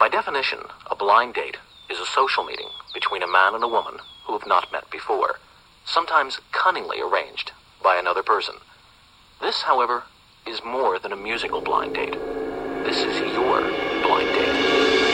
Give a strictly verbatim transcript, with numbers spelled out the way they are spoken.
definition, a blind date is a social meeting between a man and a woman who have not met before, sometimes cunningly arranged by another person. This, however, is more than a musical blind date. This is your blind date.